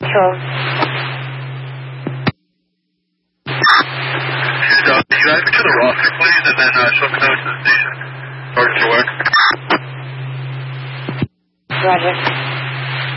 Control. You guys to the roster, please, and then she'll come out to the station. Sergeant Joe X. Roger.